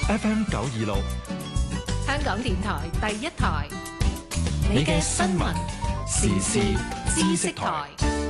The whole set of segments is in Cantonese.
FM 926， 香港電台第一台， 你嘅新聞時事知識台。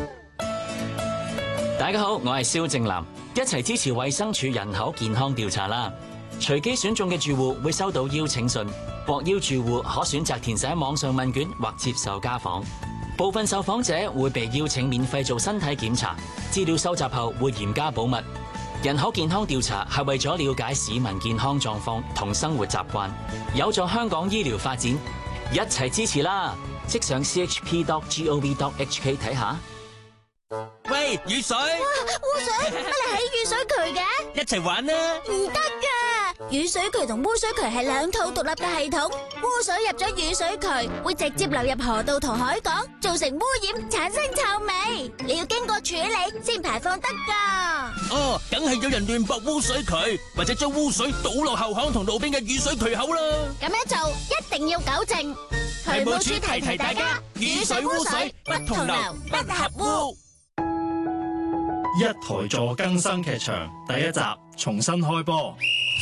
大家好，我係蕭正楠，一齊支持衛生署人口健康調查啦！隨機選中嘅住戶會收到邀請信，獲邀住戶可選擇填寫網上問卷或接受家訪。部分受訪者會被邀請免費做身體檢查，資料收集後會嚴加保密。人口健康調查係為咗了解市民健康狀況同生活習慣，有助香港醫療發展，一齊支持啦！即上 chp.gov.hk 睇下。 喂，雨水！ 污水，乜你喺雨水渠嘅？ 一齊玩啦！ 唔得噶，雨水渠同污水渠係兩套獨立嘅系統。污水入咗雨水渠，會直接流入河道同海港，造成污染，產生臭味。你要經過處理先排放得噶。 哦，梗係有人亂駁污水渠，或者將污水倒落後巷同路邊嘅雨水渠口啦。 咁樣做一定要糾正。 渠務署提提大家，雨水污水不同流，不合污。 一台座更生劇場第一集重新開播，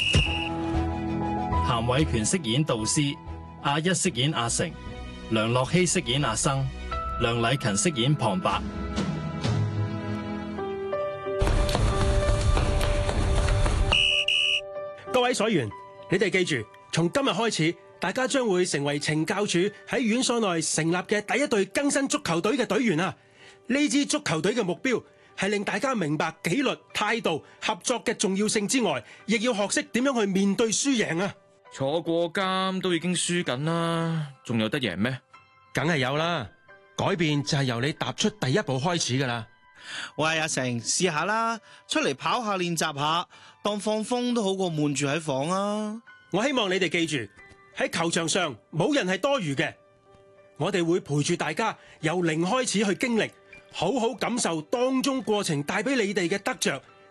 譚偉權飾演導師，阿一飾演阿成，梁樂希飾演阿生，梁禮勤飾演旁白。 各位所員，你哋記住，從今日開始，大家將會成為懲教署喺院所內成立嘅第一隊更新足球隊嘅隊員啊！呢支足球隊嘅目標係令大家明白紀律、態度、合作嘅重要性之外，亦要學識點樣去面對輸贏啊！ 坐過監都已經輸緊啦，仲有得贏咩？ 梗係有啦，改變就係由你踏出第一步開始噶啦。 喂，阿成，試下啦，出嚟跑下練習下，當放風都好過悶住喺房啊！ 我希望你哋記住，喺球場上冇人係多餘嘅，我哋會陪住大家由零開始去經歷。好好感受當中過程帶俾你哋嘅得着，